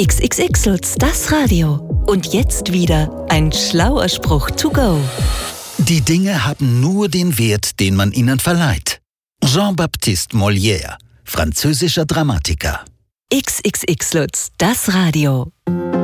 XXX Lutz, das Radio. Und jetzt wieder ein schlauer Spruch to go. Die Dinge haben nur den Wert, den man ihnen verleiht. Jean-Baptiste Molière, französischer Dramatiker. XXX Lutz, das Radio.